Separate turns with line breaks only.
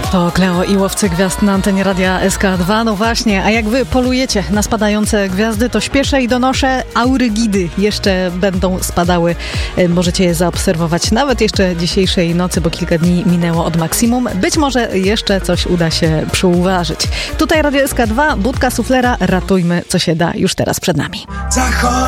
To Kleo i Łowcy Gwiazd na antenie Radia SK2. No właśnie, a jak wy polujecie na spadające gwiazdy, to śpieszę i donoszę, aurygidy jeszcze będą spadały. Możecie je zaobserwować nawet jeszcze dzisiejszej nocy, bo kilka dni minęło od maksimum. Być może jeszcze coś uda się przyuważyć. Tutaj Radio SK2, budka suflera, ratujmy co się da już teraz przed nami.